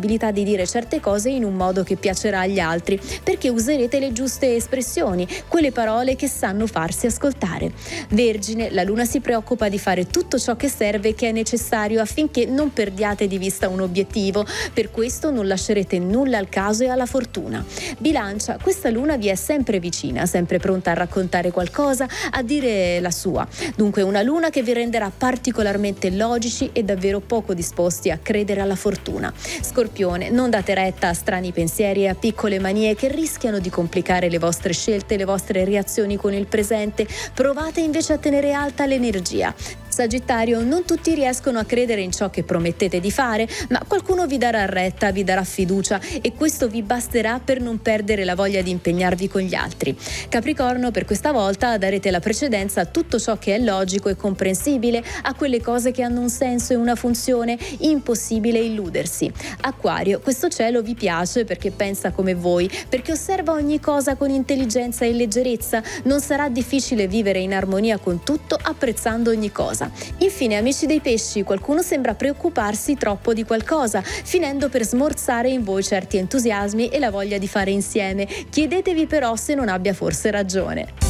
possibilità di dire certe cose in un modo che piacerà agli altri, perché userete le giuste espressioni, quelle parole che sanno farsi ascoltare. Vergine, la luna si preoccupa di fare tutto ciò che serve e che è necessario affinché non perdiate di vista un obiettivo, per questo non lascerete nulla al caso e alla fortuna. Bilancia, questa luna vi è sempre vicina, sempre pronta a raccontare qualcosa, a dire la sua. Dunque una luna che vi renderà particolarmente logici e davvero poco disposti a credere alla fortuna. Scorpione, non date retta a strani pensieri e a piccole manie che rischiano di complicare le vostre scelte, le vostre reazioni con il presente. Provate invece a tenere alta l'energia. Sagittario, non tutti riescono a credere in ciò che promettete di fare, ma qualcuno vi darà retta, vi darà fiducia e questo vi basterà per non perdere la voglia di impegnarvi con gli altri. Capricorno, per questa volta darete la precedenza a tutto ciò che è logico e comprensibile, a quelle cose che hanno un senso e una funzione, impossibile illudersi. Acquario, questo cielo vi piace perché pensa come voi, perché osserva ogni cosa con intelligenza e leggerezza, non sarà difficile vivere in armonia con tutto, apprezzando ogni cosa. Infine, amici dei pesci, qualcuno sembra preoccuparsi troppo di qualcosa, finendo per smorzare in voi certi entusiasmi e la voglia di fare insieme. Chiedetevi però se non abbia forse ragione.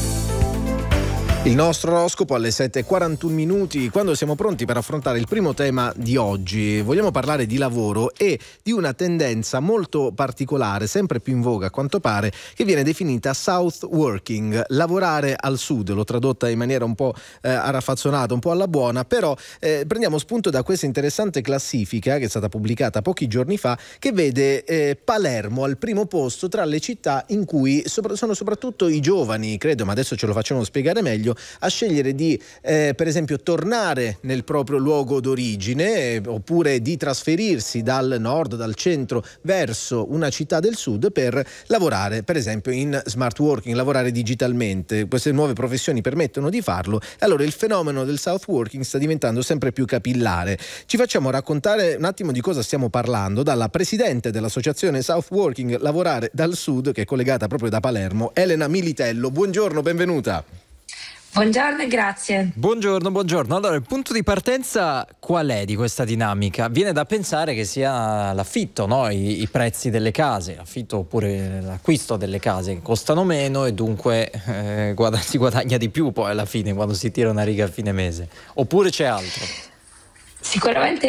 Il nostro oroscopo alle 7:41, quando siamo pronti per affrontare il primo tema di oggi. Vogliamo parlare di lavoro e di una tendenza molto particolare, sempre più in voga a quanto pare, che viene definita South Working, lavorare al sud. L'ho tradotta in maniera un po' arraffazzonata, un po' alla buona, però prendiamo spunto da questa interessante classifica che è stata pubblicata pochi giorni fa, che vede Palermo al primo posto tra le città in cui sono soprattutto i giovani, credo, ma adesso ce lo facciamo spiegare meglio, a scegliere di per esempio tornare nel proprio luogo d'origine oppure di trasferirsi dal nord, dal centro verso una città del sud per lavorare per esempio in smart working, lavorare digitalmente. Queste nuove professioni permettono di farlo. Allora il fenomeno del South Working sta diventando sempre più capillare. Ci facciamo raccontare un attimo di cosa stiamo parlando dalla presidente dell'associazione South Working Lavorare dal Sud, che è collegata proprio da Palermo, Elena Militello. Buongiorno, benvenuta. Buongiorno e grazie. Buongiorno. Allora, il punto di partenza qual è di questa dinamica? Viene da pensare che sia l'affitto, no? I prezzi delle case, l'affitto oppure l'acquisto delle case costano meno e dunque si guadagna di più poi alla fine quando si tira una riga a fine mese. Oppure c'è altro? Sicuramente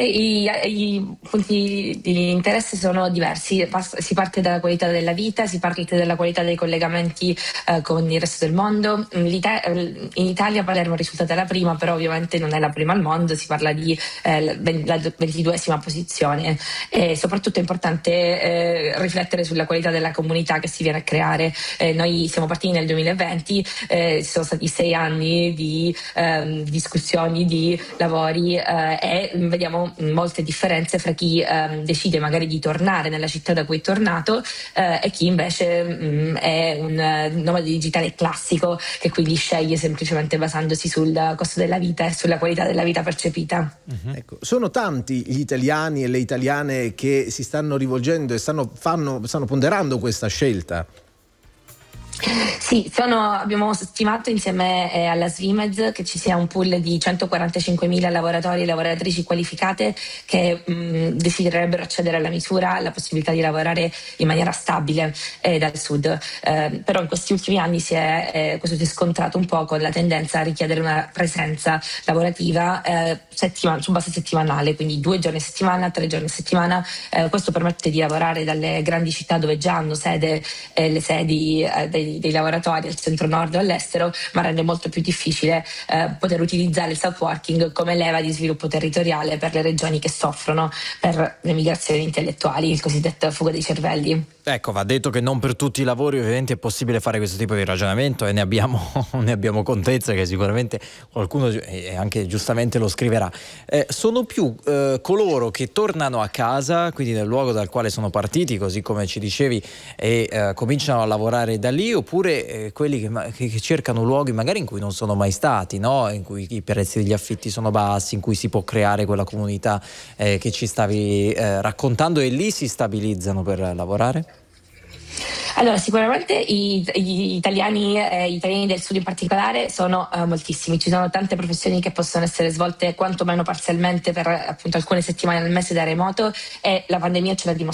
i punti di interesse sono diversi, si parte dalla qualità della vita, si parte dalla qualità dei collegamenti con il resto del mondo. In Italia Palermo è risultata la prima, però ovviamente non è la prima al mondo, si parla di la 22esima posizione e soprattutto è importante riflettere sulla qualità della comunità che si viene a creare. Noi siamo partiti nel 2020, ci sono stati 6 anni di discussioni, di lavori e vediamo molte differenze fra chi decide magari di tornare nella città da cui è tornato e chi invece è un nomade digitale classico che quindi sceglie semplicemente basandosi sul costo della vita e sulla qualità della vita percepita. Ecco, sono tanti gli italiani e le italiane che si stanno rivolgendo e stanno ponderando questa scelta. Sì, abbiamo stimato insieme alla Svimez che ci sia un pool di 145.000 lavoratori e lavoratrici qualificate che desidererebbero accedere alla misura, alla possibilità di lavorare in maniera stabile dal sud. Però in questi ultimi anni questo si è scontrato un po' con la tendenza a richiedere una presenza lavorativa su base settimanale, quindi 2 giorni a settimana, 3 giorni a settimana. Questo permette di lavorare dalle grandi città dove già hanno sede le sedi dei lavoratori al centro nord o all'estero, ma rende molto più difficile poter utilizzare il South Working come leva di sviluppo territoriale per le regioni che soffrono per le migrazioni intellettuali, il cosiddetto fuga dei cervelli. Ecco, va detto che non per tutti i lavori ovviamente è possibile fare questo tipo di ragionamento e ne abbiamo contezza che sicuramente qualcuno e anche giustamente lo scriverà. Sono più coloro che tornano a casa, quindi nel luogo dal quale sono partiti, così come ci dicevi, e cominciano a lavorare da lì, oppure quelli che cercano luoghi magari in cui non sono mai stati, no? In cui i prezzi degli affitti sono bassi, in cui si può creare quella comunità che ci stavi raccontando e lì si stabilizzano per lavorare? Allora, sicuramente gli italiani del sud in particolare sono moltissimi. Ci sono tante professioni che possono essere svolte quantomeno parzialmente per appunto alcune settimane al mese da remoto e la pandemia ce l'ha dimostrato.